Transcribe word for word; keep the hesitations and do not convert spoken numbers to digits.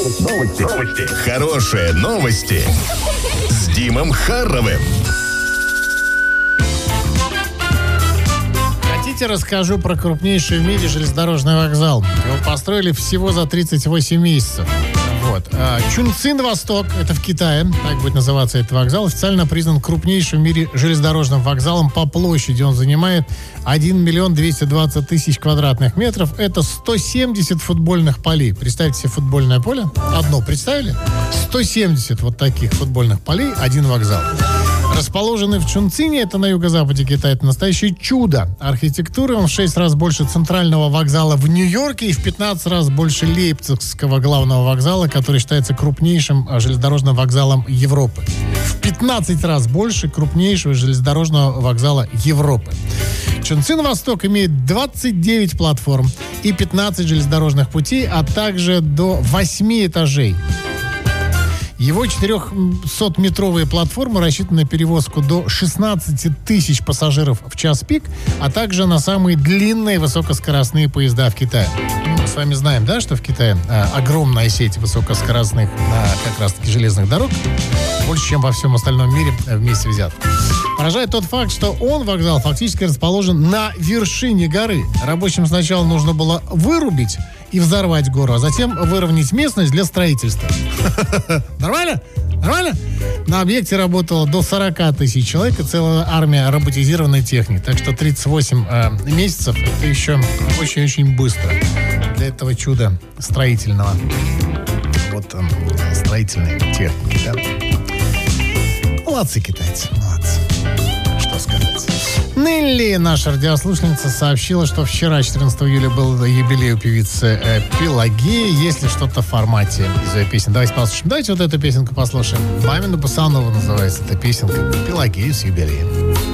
Новости. Хорошие новости. С Димом Харровым. Хотите, расскажу про крупнейший в мире железнодорожный вокзал. Его построили всего за тридцать восемь месяцев. Вот. Чунцин Восток, это в Китае, так будет называться этот вокзал, официально признан крупнейшим в мире железнодорожным вокзалом по площади. Он занимает один миллион двести двадцать тысяч квадратных метров. Это сто семьдесят футбольных полей. Представьте себе футбольное поле. Одно представили? сто семьдесят вот таких футбольных полей, один вокзал. Расположенный в Чунцине, это на юго-западе Китая, это настоящее чудо архитектуры. Он в шесть раз больше центрального вокзала в Нью-Йорке и в пятнадцать раз больше Лейпцигского главного вокзала, который считается крупнейшим железнодорожным вокзалом Европы. В пятнадцать раз больше крупнейшего железнодорожного вокзала Европы. Чунцин Восток имеет двадцать девять платформ и пятнадцать железнодорожных путей, а также до восьми этажей. Его четырехсотметровые платформы рассчитаны на перевозку до шестнадцать тысяч пассажиров в час пик, а также на самые длинные высокоскоростные поезда в Китае. Мы с вами знаем, да, что в Китае а, огромная сеть высокоскоростных а, как раз-таки железных дорог, больше, чем во всем остальном мире вместе взят. Поражает тот факт, что он, вокзал, фактически расположен на вершине горы. Рабочим сначала нужно было вырубить и взорвать гору, а затем выровнять местность для строительства. Нормально? Нормально? На объекте работало до сорок тысяч человек и целая армия роботизированной техники. Так что тридцать восемь э, месяцев — это еще очень-очень быстро для этого чуда строительного. Вот э, строительной техники, да? Молодцы китайцы, молодцы. Что сказать? Нелли, наша радиослушательница, сообщила, что вчера, четырнадцатого июля, был юбилей у певицы э, Пелагеи. Есть ли что-то в формате из ее песен? Давайте послушаем. Давайте вот эту песенку послушаем. «Мамину Босанову» называется эта песенка. Пелагею с юбилеем.